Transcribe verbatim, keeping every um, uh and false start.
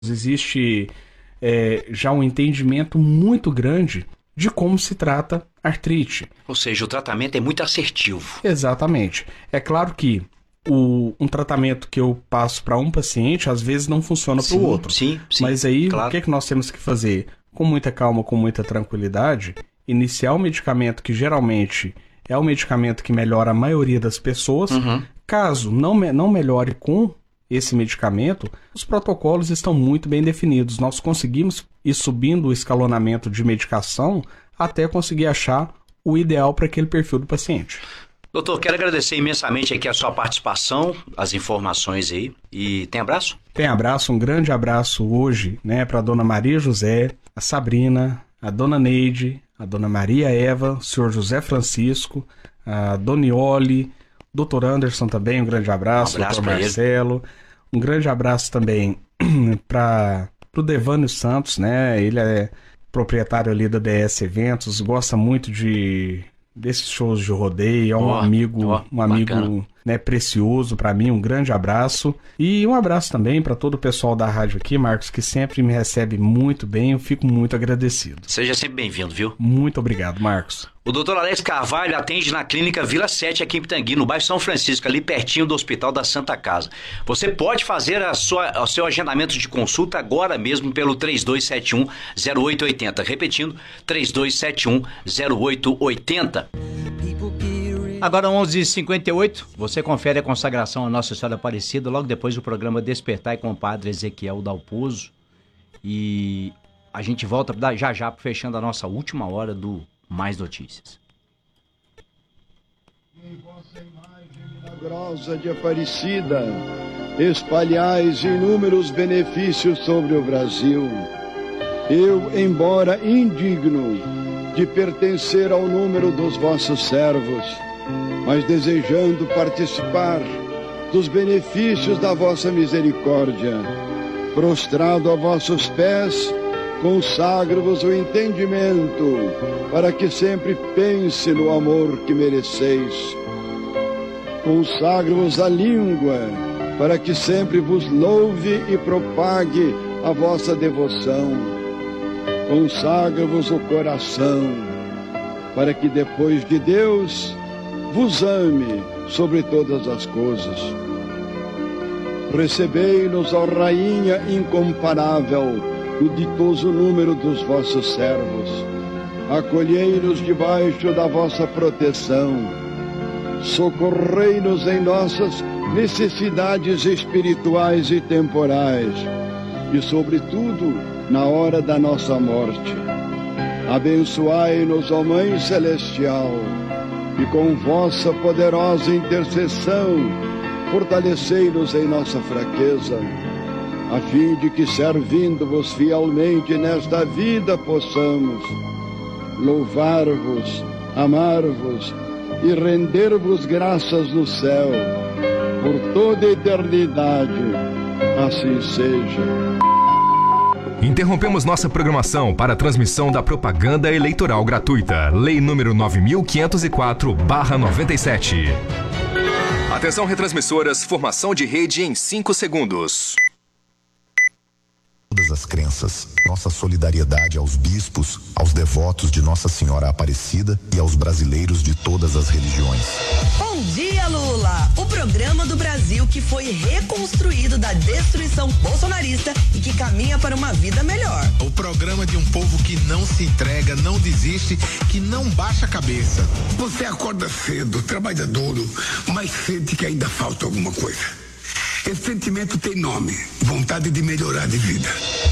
Existe é, já um entendimento muito grande de como se trata artrite. Ou seja, o tratamento é muito assertivo. Exatamente. É claro que o, um tratamento que eu passo para um paciente, às vezes não funciona para o outro. Sim, sim. Mas aí, claro. o que, é que nós temos que fazer? Com muita calma, com muita tranquilidade, iniciar o medicamento que geralmente é o medicamento que melhora a maioria das pessoas. Uhum. Caso não, me, não melhore com esse medicamento, os protocolos estão muito bem definidos. Nós conseguimos ir subindo o escalonamento de medicação até conseguir achar o ideal para aquele perfil do paciente. Doutor, quero agradecer imensamente aqui a sua participação, as informações aí. E tem abraço? Tem abraço, um grande abraço hoje, né, para a dona Maria José, a Sabrina, a dona Neide, a dona Maria Eva, o senhor José Francisco, a Donioli, doutor Anderson também, um grande abraço, um abraço doutor Marcelo. Ele. Um grande abraço também para o Devânio Santos, né? Ele é proprietário ali da D S Eventos, gosta muito de desses shows de rodeio, é um oh, amigo, oh, um amigo né, precioso para mim, um grande abraço. E um abraço também para todo o pessoal da rádio aqui, Marcos, que sempre me recebe muito bem, eu fico muito agradecido. Seja sempre bem-vindo, viu? Muito obrigado, Marcos. O doutor Alex Carvalho atende na clínica Vila sete aqui em Pitangui, no bairro São Francisco, ali pertinho do Hospital da Santa Casa. Você pode fazer a sua, o seu agendamento de consulta agora mesmo pelo três dois sete um zero oito oito zero. Repetindo, três dois sete um zero oito oito zero. Agora onze e cinquenta e oito, você confere a consagração à Nossa Senhora Aparecida logo depois do programa Despertar com o Padre Ezequiel Dalpozo. E a gente volta já já fechando a nossa última hora do Mais Notícias. Em vossa imagem milagrosa de Aparecida, espalhais inúmeros benefícios sobre o Brasil. Eu, embora indigno de pertencer ao número dos vossos servos, mas desejando participar dos benefícios da vossa misericórdia, prostrado a vossos pés, consagro-vos o entendimento, para que sempre pense no amor que mereceis. Consagro-vos a língua, para que sempre vos louve e propague a vossa devoção. Consagro-vos o coração, para que depois de Deus vos ame sobre todas as coisas. Recebei-nos, ó Rainha incomparável, no ditoso número dos vossos servos. Acolhei-nos debaixo da vossa proteção. Socorrei-nos em nossas necessidades espirituais e temporais. E, sobretudo, na hora da nossa morte. Abençoai-nos, ó Mãe Celestial, e com vossa poderosa intercessão, fortalecei-nos em nossa fraqueza, a fim de que, servindo-vos fielmente nesta vida, possamos louvar-vos, amar-vos e render-vos graças no céu, por toda a eternidade. Assim seja. Interrompemos nossa programação para a transmissão da propaganda eleitoral gratuita. Lei número nove mil quinhentos e quatro barra noventa e sete. Atenção, retransmissoras, formação de rede em cinco segundos. Todas as crenças, nossa solidariedade aos bispos, aos devotos de Nossa Senhora Aparecida e aos brasileiros de todas as religiões. Bom dia, Lula! O programa do Brasil que foi reconstruído da destruição bolsonarista e que caminha para uma vida melhor. O programa de um povo que não se entrega, não desiste, que não baixa a cabeça. Você acorda cedo, trabalha duro, mas sente que ainda falta alguma coisa. Esse sentimento tem nome: vontade de melhorar de vida.